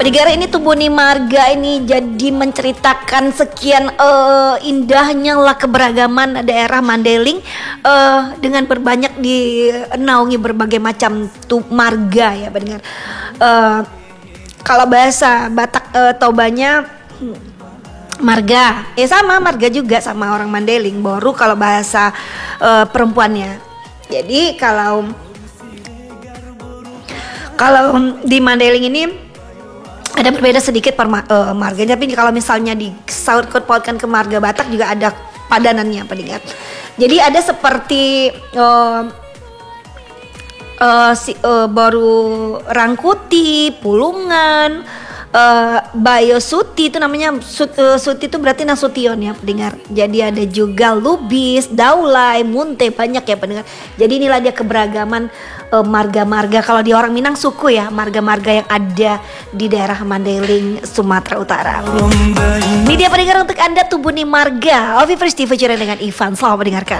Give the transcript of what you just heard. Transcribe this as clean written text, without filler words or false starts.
Pendengar, ini Tubuni Marga ini jadi menceritakan sekian indahnya lah keberagaman daerah Mandailing dengan berbanyak dinaungi berbagai macam marga ya pendengar. Kalau bahasa Batak Tobanya marga, sama marga juga sama orang Mandailing. Baru kalau bahasa perempuannya. Jadi kalau di Mandailing ini ada berbeda sedikit marganya, tapi kalau misalnya disaut pautkan ke marga Batak juga ada padanannya pendengar. Jadi ada seperti baru Rangkuti, Pulungan, Bayo Suti itu namanya Suti itu berarti Nasution ya pendengar. Jadi ada juga Lubis, Daulay, Munte, banyak ya pendengar. Jadi inilah dia keberagaman marga-marga. Kalau di orang Minang suku ya, marga-marga yang ada di daerah Mandailing, Sumatera Utara. Ini dia pendengar untuk Anda Tubuni Marga. Ovi Peristiwa dengan Ivan. Selamat mendengarkan.